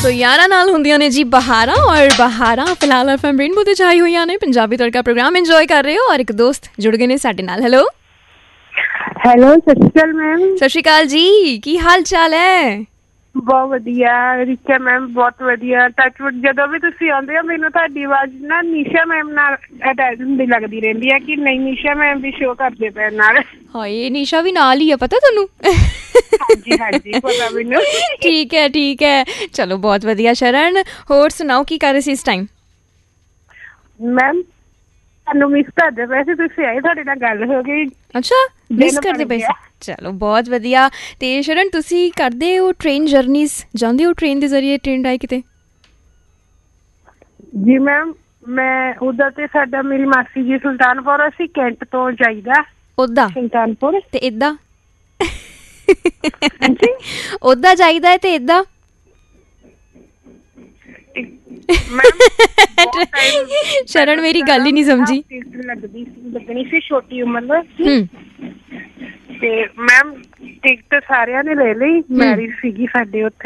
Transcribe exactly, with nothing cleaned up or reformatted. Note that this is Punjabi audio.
ਸੋ ਯਾਰਾਂ ਨਾਲ ਹੁੰਦੀਆਂ ਨੇ ਜੀ ਬਹਾਰਾਂ, ਔਰ ਬਹਾਰਾਂ ਫਿਲਹਾਲ ਐਫ ਐਮ ਰੇਨਬੋ 'ਤੇ ਛਾਈ ਹੋਈਆਂ ਨੇ। ਪੰਜਾਬੀ ਤੜਕਾ ਪ੍ਰੋਗਰਾਮ ਇੰਜੋਏ ਕਰ ਰਹੇ ਹੋ ਔਰ ਇੱਕ ਦੋਸਤ ਜੁੜ ਗਏ ਨੇ ਸਾਡੇ ਨਾਲ। ਹੈਲੋ ਹੈਲੋ, ਸਤਿ ਸ਼੍ਰੀ ਅਕਾਲ ਮੈਮ। ਸਤਿ ਸ਼੍ਰੀ ਅਕਾਲ ਜੀ, ਕੀ ਹਾਲ ਚਾਲ ਹੈ? ਬਹੁਤ ਵਧੀਆ ਰਿਚਾ ਮੈਮ, ਬਹੁਤ ਵਧੀਆ। ਟੱਚਵੁੱਡ ਜਦੋਂ ਵੀ ਤੁਸੀਂ ਆਉਂਦੇ ਹੋ ਮੈਨੂੰ ਤੁਹਾਡੀ ਆਵਾਜ਼ ਨਾ ਨਿਸ਼ਾ ਮੈਮ ਨਾਲ ਅਟੈਚ ਹੁੰਦੀ ਲੱਗਦੀ ਰਹਿੰਦੀ ਹੈ ਕਿ ਨਹੀਂ, ਨਿਸ਼ਾ ਮੈਮ ਵੀ ਸ਼ੋਅ ਕਰਦੇ ਪਏ ਨਾਲ। ਹਾਏ ਨਿਸ਼ਾ ਵੀ ਨਾਲ ਹੀ ਆ, ਪਤਾ ਤੁਹਾਨੂੰ? ਹਾਂਜੀ ਹਾਂਜੀ ਪਤਾ ਮੈਨੂੰ। ਠੀਕ ਹੈ ਠੀਕ ਹੈ, ਚਲੋ ਬਹੁਤ ਵਧੀਆ। ਸ਼ਰਨ, ਹੋਰ ਸੁਣਾਓ ਕੀ ਕਰ ਰਹੇ ਸੀ ਇਸ ਟਾਈਮ? ਮੈਮ ਤੁਹਾਨੂੰ ਮਿਸ ਕਰਦੇ ਪਏ ਸੀ, ਤੁਸੀਂ ਆਏ, ਤੁਹਾਡੇ ਨਾਲ ਗੱਲ ਹੋ ਗਈ। ਅੱਛਾ, ਮਿਸ ਕਰਦੇ ਪਏ ਸੀ, ਚਲੋ ਬਹੁਤ ਵਧੀਆ। ਤੇ ਸ਼ਰਨ, ਤੁਸੀਂ ਕਰਦੇ ਹੋ ਟ੍ਰੇਨ ਜਰਨੀਜ਼, ਜਾਂਦੇ ਹੋ ਟ੍ਰੇਨ ਦੇ ਜ਼ਰੀਏ, ਟ੍ਰੇਨ ਰਾਹੀਂ ਕਿਤੇ? ਜੀ ਮੈਮ, ਮੈਂ ਉਧਰ ਤੇ ਸਾਡਾ ਮੇਰੀ ਮਾਸੀ ਜੀ ਸੁਲਤਾਨਪੁਰ, ਅਸੀਂ ਕੈਂਟ ਤੋਂ ਜਾਈਦਾ ਓਦਾਂ ਸੁਲਤਾਨਪੁਰ। ਤੇ ਏਦਾਂ ਹਾਂਜੀ, ਓਦਾਂ ਜਾਈਦਾ ਹੈ ਤੇ ਏਦਾਂ ਸ਼ਰਨ ਮੇਰੀ ਗੱਲ ਹੀ ਨਹੀਂ ਸਮਝੀ। ਲੱਗਦੀ ਲੱਗਣੀ ਸੀ ਛੋਟੀ ਉਮਰ ਦਾ ਹਮ ਤੇ ਮੈਮ ਟਿਕਟ ਸਾਰਿਆਂ ਨੇ ਲੈ ਲਈ, ਮੈਰਿਜ ਸੀਗੀ ਸਾਡੇ ਉੱਥੇ।